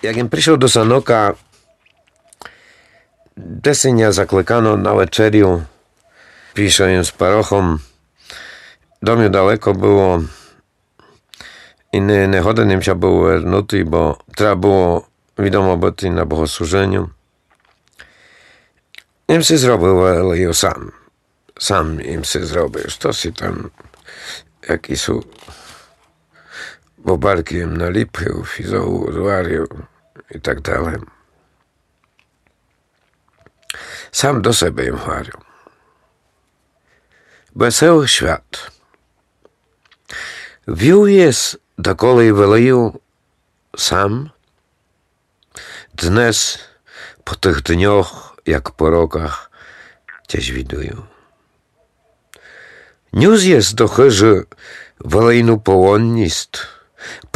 Jak im prišiel do Sanoka, desenia zaklekano na večeriu, prišiel im s parochom, do mňa daleko było i nehodným ťa bol vernutý, bo treba było wiadomo byť na bohosluženiu. Im si zrobil veliju sám. Sám im si zrobil. Što si tam, jaký sú bobarky im nalipil, fizovu, zvaril i tak dále. Sám do sebe im hovoril. Веселий свят. Вів єс, доколи велію сам, днес по тих днях, як по роках, тяж відую. Нюз єс до хижи велейну полонність,